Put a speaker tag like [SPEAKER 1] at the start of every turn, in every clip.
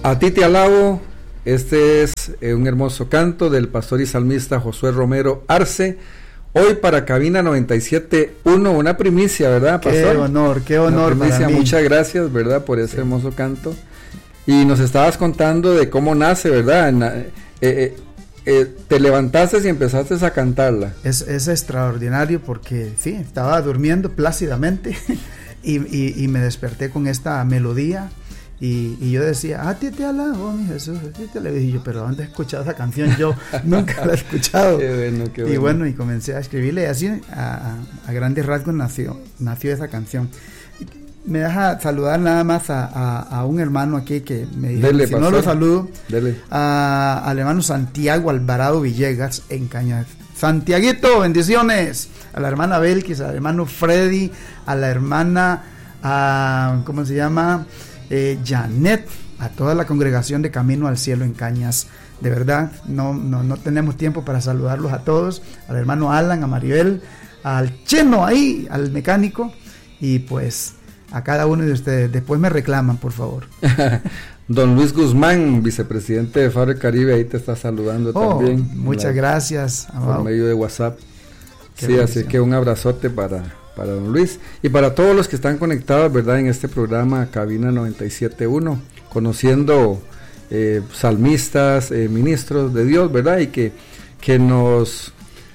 [SPEAKER 1] A ti te alabo. Este es un hermoso canto del pastor y salmista Josué Romero Arce. Hoy para Cabina 97.1, una primicia, ¿verdad, pastor?
[SPEAKER 2] Qué honor
[SPEAKER 1] primicia,
[SPEAKER 2] para mí.
[SPEAKER 1] Muchas gracias, ¿verdad?, por ese hermoso canto. Y nos estabas contando de cómo nace, ¿verdad? Te levantaste y empezaste a cantarla.
[SPEAKER 2] Es extraordinario porque, sí, estaba durmiendo plácidamente y me desperté con esta melodía. Y yo decía, a ti te alabo, mi Jesús, a ti te alabo. Y yo, pero ¿dónde he escuchado esa canción? Yo nunca la he escuchado.
[SPEAKER 1] Qué bueno.
[SPEAKER 2] Y bueno, y comencé a escribirle, y así a grandes rasgos nació esa canción. Me deja saludar nada más a un hermano aquí que me dijo,
[SPEAKER 1] Dele,
[SPEAKER 2] si
[SPEAKER 1] pastor.
[SPEAKER 2] no lo saludo,
[SPEAKER 1] Dele.
[SPEAKER 2] al hermano Santiago Alvarado Villegas en Cañas. Santiaguito, bendiciones. A la hermana Belkis, al hermano Freddy, a la hermana, ¿cómo se llama?, Janet, a toda la congregación de Camino al Cielo en Cañas. De verdad, no tenemos tiempo para saludarlos a todos, al hermano Alan, a Maribel, al Cheno ahí, al mecánico, y pues a cada uno de ustedes. Después me reclaman, por favor.
[SPEAKER 1] Don Luis Guzmán, vicepresidente de Faro Caribe, ahí te está saludando también.
[SPEAKER 2] Muchas gracias, amado.
[SPEAKER 1] Por medio de WhatsApp.
[SPEAKER 2] Qué
[SPEAKER 1] sí,
[SPEAKER 2] bendición.
[SPEAKER 1] así que un abrazote para don Luis y para todos los que están conectados, ¿verdad?, en este programa Cabina 97.1, conociendo salmistas, ministros de Dios, ¿verdad?, y que nos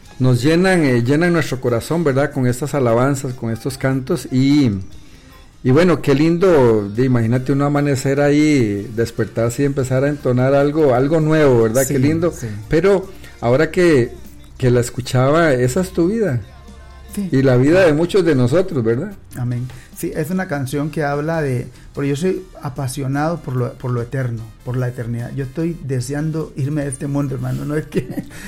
[SPEAKER 1] llenan nuestro corazón, ¿verdad?, con estas alabanzas, con estos cantos. Y bueno, qué lindo, imagínate uno amanecer ahí, despertarse y empezar a entonar algo nuevo, ¿verdad?
[SPEAKER 2] Sí,
[SPEAKER 1] qué lindo.
[SPEAKER 2] sí.
[SPEAKER 1] Pero ahora que la escuchaba, esa es tu vida.
[SPEAKER 2] Sí.
[SPEAKER 1] Y la vida de muchos de nosotros, ¿verdad?
[SPEAKER 2] Amén. Sí, es una canción que habla porque yo soy apasionado por lo eterno, por la eternidad. Yo estoy deseando irme de este mundo, hermano. No es que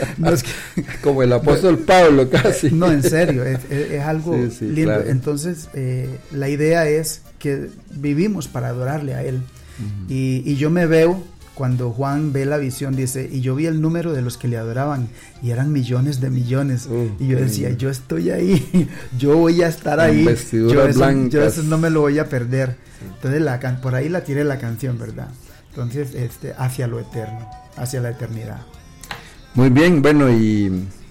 [SPEAKER 1] como el apóstol Pablo, casi.
[SPEAKER 2] No, en serio, es algo
[SPEAKER 1] sí,
[SPEAKER 2] lindo.
[SPEAKER 1] claro.
[SPEAKER 2] Entonces, la idea es que vivimos para adorarle a Él. Uh-huh. Y yo me veo, cuando Juan ve la visión, dice, y yo vi el número de los que le adoraban, y eran millones de millones. Y yo decía, yo estoy ahí, yo voy a estar ahí. Yo eso no me lo voy a perder. Entonces, por ahí la tiré la canción, ¿verdad? Entonces, hacia lo eterno, hacia la eternidad.
[SPEAKER 1] Muy bien, bueno, y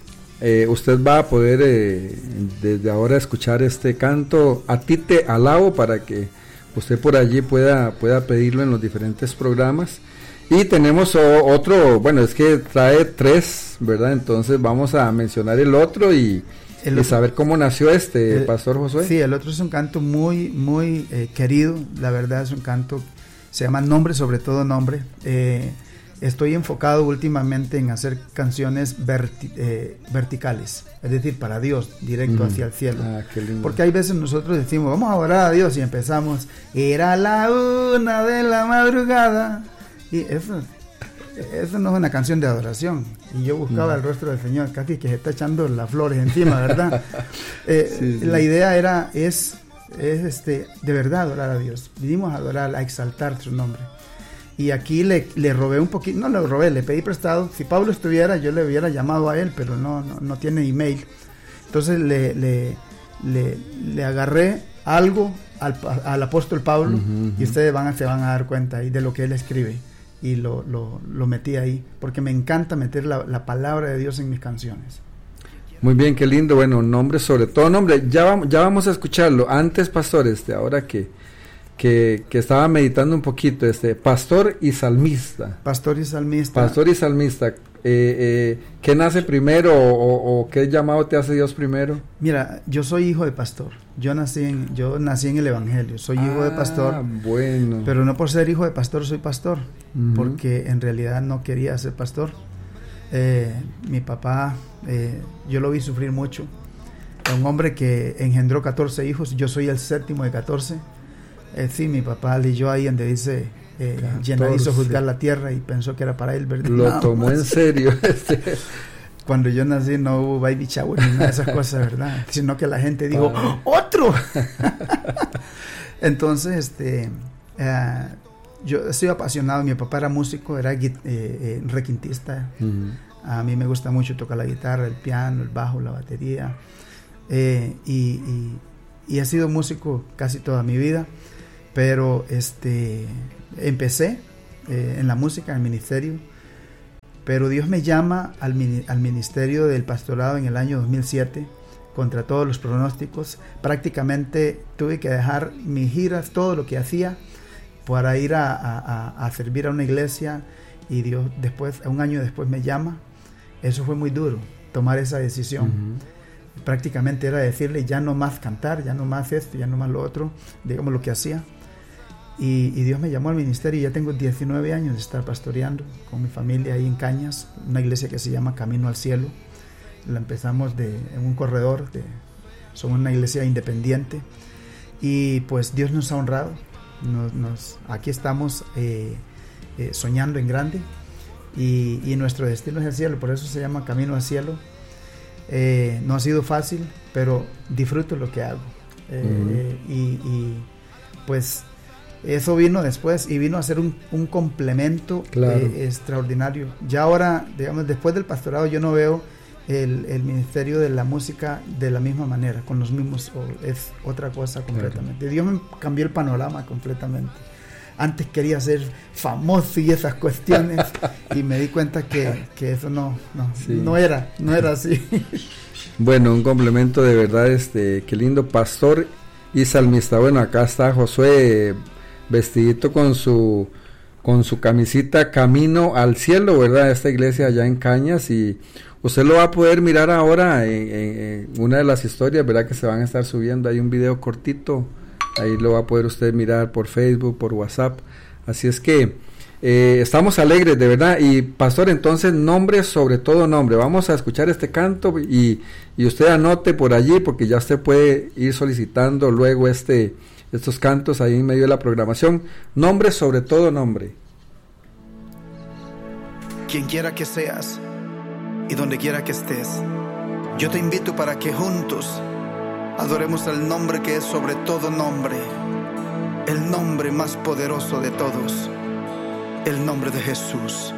[SPEAKER 1] usted va a poder desde ahora escuchar este canto, A ti te alabo, para que usted por allí pueda pedirlo en los diferentes programas. Y tenemos otro, bueno, es que trae 3, ¿verdad? Entonces vamos a mencionar el otro y saber cómo nació Pastor Josué.
[SPEAKER 2] Sí, el otro es un canto muy, muy querido, la verdad es un canto, se llama Nombre sobre todo nombre. Estoy enfocado últimamente en hacer canciones verticales, es decir, para Dios, directo hacia el cielo.
[SPEAKER 1] Qué lindo.
[SPEAKER 2] Porque hay veces nosotros decimos, vamos a orar a Dios, y empezamos, era la 1 de la madrugada. Y eso no es una canción de adoración. Y yo buscaba el rostro del Señor, casi que se está echando las flores encima, ¿verdad? Sí. La idea es de verdad adorar a Dios. Vinimos a adorar, a exaltar su nombre. Y aquí le robé un poquito, no le robé, le pedí prestado. Si Pablo estuviera, yo le hubiera llamado a él, pero no tiene email. Entonces le agarré algo al apóstol Pablo, y ustedes se van a dar cuenta ahí de lo que él escribe. Y lo metí ahí, porque me encanta meter la palabra de Dios en mis canciones.
[SPEAKER 1] Muy bien, qué lindo. Bueno, nombre sobre todo nombre, ya vamos a escucharlo. Antes, pastor, ahora que estaba meditando un poquito, pastor y salmista.
[SPEAKER 2] Pastor y salmista.
[SPEAKER 1] ¿Qué nace primero o qué llamado te hace Dios primero?
[SPEAKER 2] Mira, yo soy hijo de pastor. Yo nací en el Evangelio. Soy hijo de pastor.
[SPEAKER 1] Bueno.
[SPEAKER 2] Pero no por ser hijo de pastor soy pastor, porque en realidad no quería ser pastor. Mi papá, yo lo vi sufrir mucho. Un hombre que engendró 14 hijos. Yo soy el 7º de 14. Sí, mi papá leyó ahí donde dice, Llena hizo juzgar la tierra y pensó que era para él, ¿verdad?
[SPEAKER 1] Lo tomó en serio.
[SPEAKER 2] Cuando yo nací no hubo baby shower ni nada de esas cosas, ¿verdad? Sino que la gente dijo, ¡otro! Entonces, yo estoy apasionado. Mi papá era músico, era requintista. A mí me gusta mucho tocar la guitarra, el piano, el bajo, la batería. Y he sido músico casi toda mi vida. Pero empecé en la música, en el ministerio, pero Dios me llama al ministerio del pastorado en el año 2007, contra todos los pronósticos. Prácticamente tuve que dejar mis giras, todo lo que hacía, para ir a servir a una iglesia, y Dios después, un año después, me llama. Eso fue muy duro, tomar esa decisión. Prácticamente era decirle, ya no más cantar, ya no más esto, ya no más lo otro, digamos lo que hacía. Y Dios me llamó al ministerio, y ya tengo 19 años de estar pastoreando con mi familia ahí en Cañas, una iglesia que se llama Camino al Cielo. La empezamos en un corredor, somos una iglesia independiente, y pues Dios nos ha honrado. Aquí estamos soñando en grande, y nuestro destino es el cielo, por eso se llama Camino al Cielo. No ha sido fácil, pero disfruto lo que hago. Y pues eso vino después, y vino a ser un complemento extraordinario. Ya ahora, digamos, después del pastorado, yo no veo el ministerio de la música de la misma manera, con los mismos, es otra cosa completamente. Dios me cambió el panorama completamente. Antes quería ser famoso y esas cuestiones, y me di cuenta que eso no era así.
[SPEAKER 1] Bueno, un complemento de verdad, qué lindo, pastor y salmista. Bueno, acá está Josué vestidito con su camisita Camino al Cielo, ¿verdad? Esta iglesia allá en Cañas, y usted lo va a poder mirar ahora en una de las historias, ¿verdad? Que se van a estar subiendo. Hay un video cortito, ahí lo va a poder usted mirar por Facebook, por WhatsApp. Así es que estamos alegres, de verdad. Y pastor, entonces, nombre sobre todo nombre. Vamos a escuchar este canto, y usted anote por allí, porque ya usted puede ir solicitando luego estos cantos ahí en medio de la programación. Nombre sobre todo nombre.
[SPEAKER 2] Quien quiera que seas y donde quiera que estés, yo te invito para que juntos adoremos el nombre que es sobre todo nombre, el nombre más poderoso de todos, el nombre de Jesús.